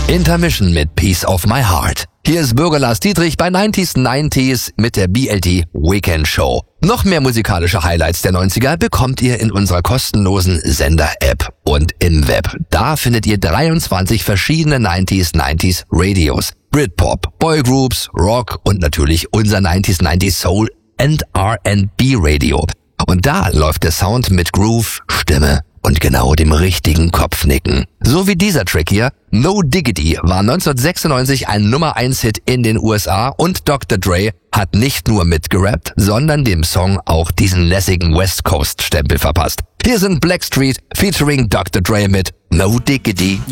Intermission mit Piece of My Heart. Hier ist Bürger Lars Dietrich bei 90s mit der BLT Weekend Show. Noch mehr musikalische Highlights der 90er bekommt ihr in unserer kostenlosen Sender-App und im Web. Da findet ihr 23 verschiedene 90s Radios. Britpop, Boygroups, Rock und natürlich unser 90s Soul and R&B Radio. Und da läuft der Sound mit Groove, Stimme und genau dem richtigen Kopfnicken. So wie dieser Track hier. No Diggity war 1996 ein Nummer-1-Hit in den USA und Dr. Dre hat nicht nur mitgerappt, sondern dem Song auch diesen lässigen West Coast-Stempel verpasst. Hier sind Blackstreet featuring Dr. Dre mit No Diggity.